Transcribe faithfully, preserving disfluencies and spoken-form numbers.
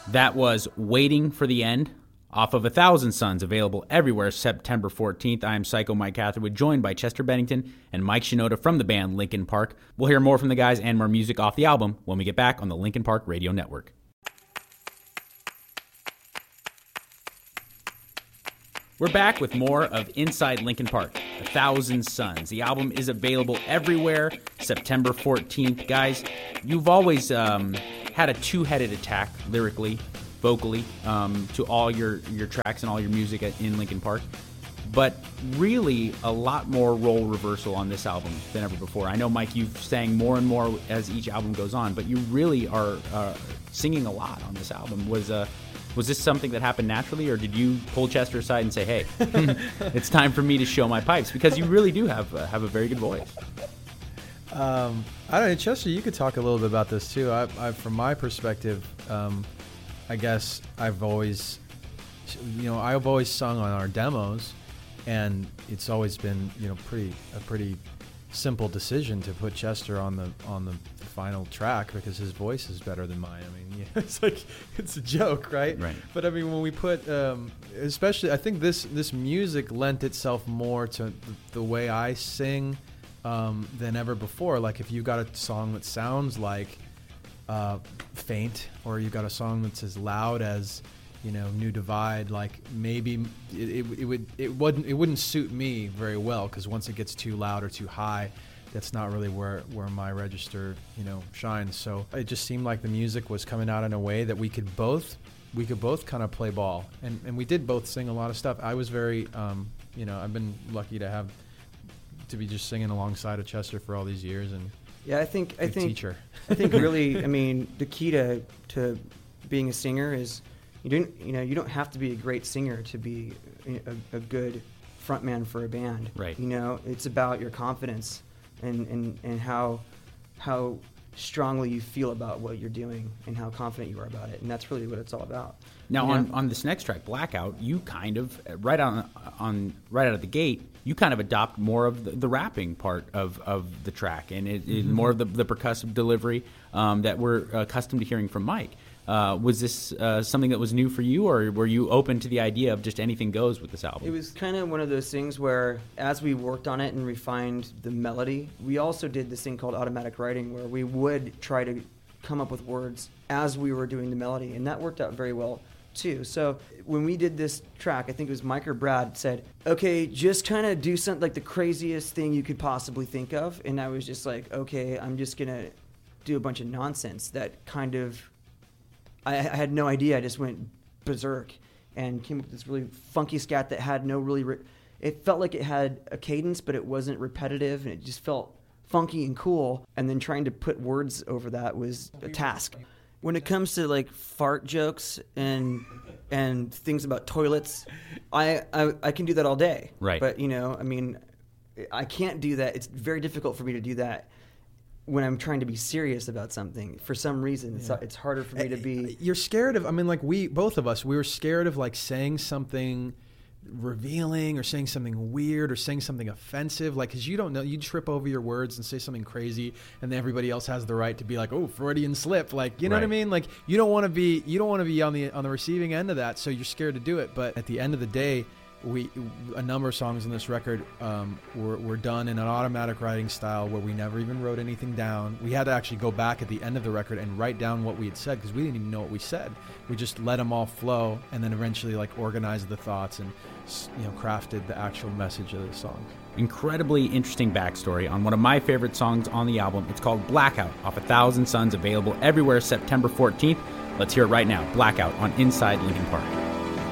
That was Waiting for the End off of A Thousand Suns, available everywhere September fourteenth. I am Psycho Mike Catherwood, joined by Chester Bennington and Mike Shinoda from the band Linkin Park. We'll hear more from the guys and more music off the album when we get back on the Linkin Park Radio Network. We're back with more of Inside Linkin Park, A Thousand Suns. The album is available everywhere September fourteenth. Guys, you've always um, had a two-headed attack lyrically, vocally, um, to all your, your tracks and all your music in Linkin Park, but really a lot more role reversal on this album than ever before. I know, Mike, you've sang more and more as each album goes on, but you really are uh, singing a lot on this album. Was uh, was this something that happened naturally, or did you pull Chester aside and say, hey, it's time for me to show my pipes? Because you really do have, uh, have a very good voice. Um, I don't know, Chester, you could talk a little bit about this too. I, I from my perspective, um, I guess I've always, you know, I've always sung on our demos, and it's always been, you know, pretty a pretty simple decision to put Chester on the on the final track because his voice is better than mine. I mean, yeah, it's like it's a joke, right? Right. But I mean, when we put, um, especially, I think this this music lent itself more to the, the way I sing um, than ever before. Like if you got a song that sounds like uh, Faint, or you got a song that's as loud as, you know, New Divide, like maybe it, it, it would it wouldn't it wouldn't suit me very well, because once it gets too loud or too high, that's not really where where my register, you know, shines. So it just seemed like the music was coming out in a way that we could both we could both kind of play ball, and and we did both sing a lot of stuff. I was very um, you know, I've been lucky to have to be just singing alongside of Chester for all these years, and yeah, I think I think teacher. I think really, I mean, the key to to being a singer is you don't you know you don't have to be a great singer to be a, a good frontman for a band. Right. You know, it's about your confidence and, and, and how how strongly you feel about what you're doing and how confident you are about it, and that's really what it's all about. Now, you on, know? on this next track, Blackout, you kind of right on on right out of the gate, you kind of adopt more of the, the rapping part of, of the track, and it, it, Mm-hmm. more of the, the percussive delivery um, that we're accustomed to hearing from Mike. Uh, was this uh, something that was new for you, or were you open to the idea of just anything goes with this album? It was kind of one of those things where, as we worked on it and refined the melody, we also did this thing called automatic writing, where we would try to come up with words as we were doing the melody, and that worked out very well too. So when we did this track, I think it was Mike or Brad said, okay, just kind of do something like the craziest thing you could possibly think of, and I was just like, okay, I'm just gonna do a bunch of nonsense that kind of I, I had no idea. I just went berserk and came up with this really funky scat that had no really re- it felt like it had a cadence, but it wasn't repetitive, and it just felt funky and cool. And then trying to put words over that was a task. When it comes to like fart jokes and and things about toilets, I, I I can do that all day. Right. But you know, I mean, I can't do that. It's very difficult for me to do that when I'm trying to be serious about something. For some reason, it's, Yeah. it's harder for me to be. You're scared of, I mean, like we, both of us, we were scared of like saying something revealing or saying something weird or saying something offensive. Like, cause you don't know, you trip over your words and say something crazy, and then everybody else has the right to be like, oh, Freudian slip. Like, you know Right. what I mean? Like, you don't want to be, you don't want to be on the, on the receiving end of that. So you're scared to do it. But at the end of the day, we a number of songs in this record um, were, were done in an automatic writing style where we never even wrote anything down. We had to actually go back at the end of the record and write down what we had said, because we didn't even know what we said. We just let them all flow, and then eventually like organized the thoughts and, you know, crafted the actual message of the song. Incredibly interesting backstory on one of my favorite songs on the album. It's called Blackout off A Thousand Suns, available everywhere September fourteenth. Let's hear it right now. Blackout on Inside Linkin Park.